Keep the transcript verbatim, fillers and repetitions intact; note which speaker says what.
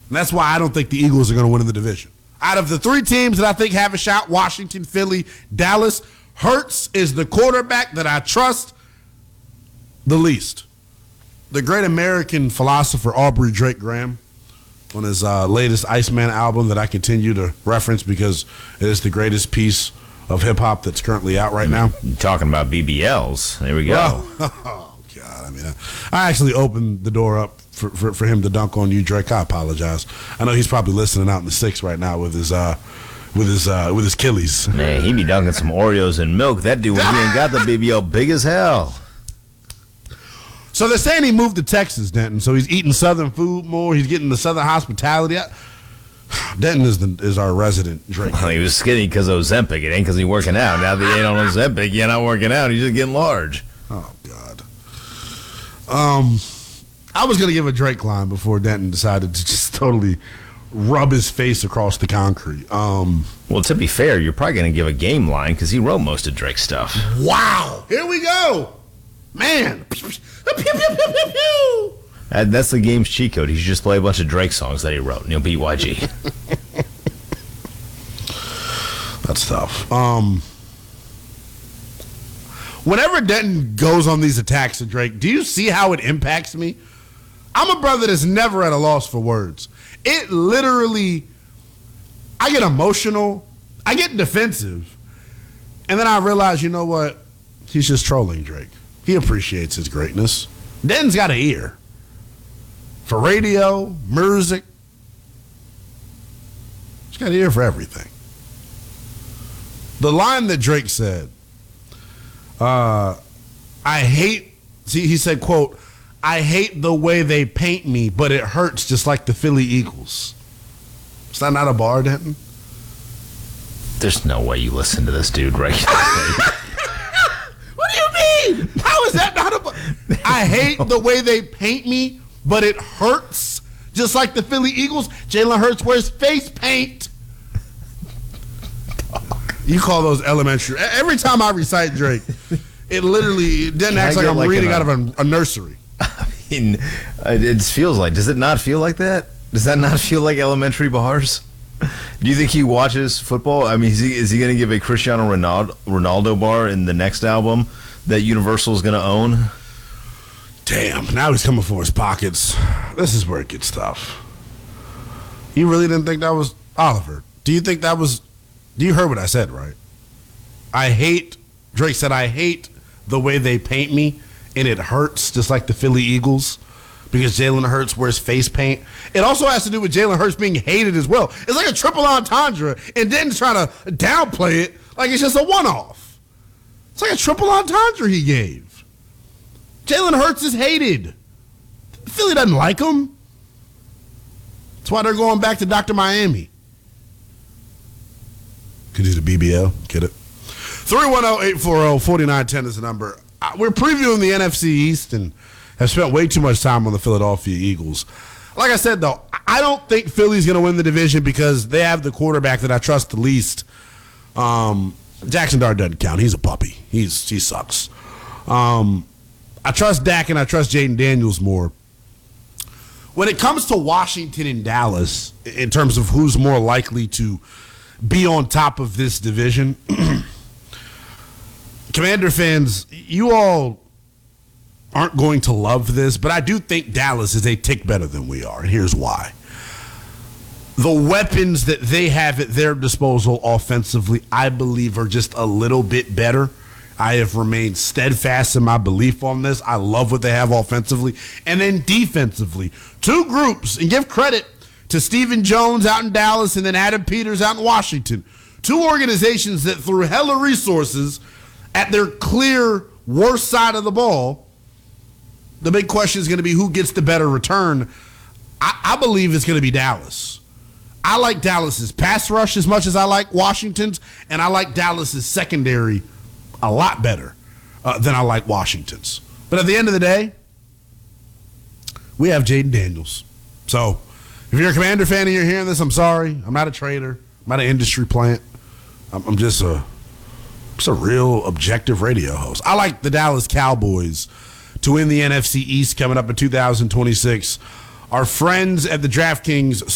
Speaker 1: And that's why I don't think the Eagles are going to win in the division. Out of the three teams that I think have a shot, Washington, Philly, Dallas, Hurts is the quarterback that I trust the least. The great American philosopher Aubrey Drake Graham, on his uh, latest Iceman album that I continue to reference because it is the greatest piece of hip-hop that's currently out right now.
Speaker 2: You're talking about B B Ls. There we go.
Speaker 1: Well, oh, God. I mean, I actually opened the door up for, for, for him to dunk on you, Drake. I apologize. I know he's probably listening out in the six right now with his uh, with his uh, with his Achilles.
Speaker 2: Man, he be dunking some Oreos in milk. That dude, when he ain't got the B B L, big as hell.
Speaker 1: So they're saying he moved to Texas, Denton. So he's eating Southern food more. He's getting the Southern hospitality. I, Denton is the, is our resident Drake.
Speaker 2: Well, he was skinny because of Ozempic. It ain't because he's working out. Now that he ain't on Ozempic, you're not working out. He's just getting large.
Speaker 1: Oh, God. Um, I was going to give a Drake line before Denton decided to just totally rub his face across the concrete. Um,
Speaker 2: well, to be fair, you're probably going to give a game line because he wrote most of Drake's stuff.
Speaker 1: Wow. Here we go. Man. Pew, pew, pew, pew, pew.
Speaker 2: And that's the game's cheat code. He should just play a bunch of Drake songs that he wrote, and he'll beat Y G.
Speaker 1: That's tough. Um, whenever Denton goes on these attacks of Drake, do you see how it impacts me? I'm a brother that's never at a loss for words. It literally, I get emotional, I get defensive, and then I realize, you know what? He's just trolling Drake. He appreciates his greatness. Denton's got an ear for radio, music. He's got an ear for everything. The line that Drake said, uh, I hate, see, he said, quote, I hate the way they paint me, but it hurts just like the Philly Eagles. Is that not a bar, Denton?
Speaker 2: There's no way you listen to this dude regularly.
Speaker 1: What do you mean? How is that not a bar? I hate the way they paint me, but it hurts just like the Philly Eagles. Jalen Hurts wears face paint. You call those elementary. Every time I recite Drake, it literally it doesn't act like I'm like reading an, out of a, a nursery.
Speaker 2: I mean, it feels like, does it not feel like that? Does that not feel like elementary bars? Do you think he watches football? I mean, is he, is he going to give a Cristiano Ronaldo, Ronaldo bar in the next album that Universal is going to own?
Speaker 1: Damn, now he's coming for his pockets. This is where it gets tough. You really didn't think that was Oliver? Do you think that was... You heard what I said, right? I hate... Drake said, I hate the way they paint me, and it hurts just like the Philly Eagles because Jalen Hurts wears face paint. It also has to do with Jalen Hurts being hated as well. It's like a triple entendre, and then trying to downplay it like it's just a one-off. It's like a triple entendre he gave. Jalen Hurts is hated. Philly doesn't like him. That's why they're going back to Doctor Miami. Could use a B B L. Get it? three one zero, eight four zero, four nine one zero is the number. We're previewing the N F C East and have spent way too much time on the Philadelphia Eagles. Like I said, though, I don't think Philly's going to win the division because they have the quarterback that I trust the least. Um, Jackson Dart doesn't count. He's a puppy. He's He sucks. Um, I trust Dak and I trust Jaden Daniels more. When it comes to Washington and Dallas, in terms of who's more likely to be on top of this division, Commander fans, you all aren't going to love this, but I do think Dallas is a tick better than we are, and here's why. The weapons that they have at their disposal offensively, I believe, are just a little bit better. I have remained steadfast in my belief on this. I love what they have offensively. And then defensively, two groups, and give credit to Stephen Jones out in Dallas and then Adam Peters out in Washington. Two organizations that threw hella resources at their clear worst side of the ball. The big question is going to be who gets the better return. I, I believe it's going to be Dallas. I like Dallas's pass rush as much as I like Washington's, and I like Dallas's secondary a lot better uh, than I like Washington's. But at the end of the day, we have Jaden Daniels. So if you're a Commander fan and you're hearing this, I'm sorry. I'm not a trader. I'm not an industry plant. I'm, I'm just a just a real objective radio host. I like the Dallas Cowboys to win the N F C East coming up in two thousand twenty-six. Our friends at the DraftKings